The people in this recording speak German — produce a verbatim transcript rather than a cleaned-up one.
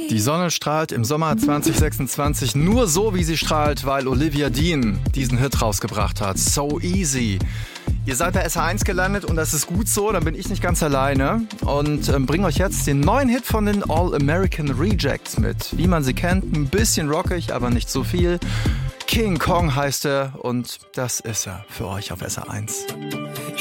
Die Sonne strahlt im Sommer zwanzig sechsundzwanzig nur so, wie sie strahlt, weil Olivia Dean diesen Hit rausgebracht hat. So Easy. Ihr seid bei S H eins gelandet und das ist gut so, dann bin ich nicht ganz alleine und ähm, bringe euch jetzt den neuen Hit von den All-American Rejects mit. Wie man sie kennt, ein bisschen rockig, aber nicht so viel. King Kong heißt er und das ist er für euch auf S H eins.